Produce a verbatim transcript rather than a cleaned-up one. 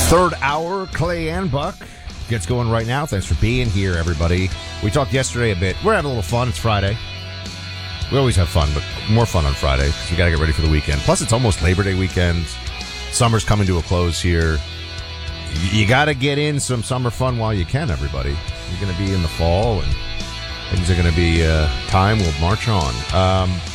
Third hour, Clay and Buck gets going right now. Thanks for being here, everybody. We talked yesterday a bit. We're having a little fun. It's Friday. We always have fun, but more fun on Friday because we got to get ready for the weekend. Plus, it's almost Labor Day weekend. Summer's coming to a close here. You got to get in some summer fun while you can, everybody. You're going to be in the fall, and things are going to be uh, time will march on. Um,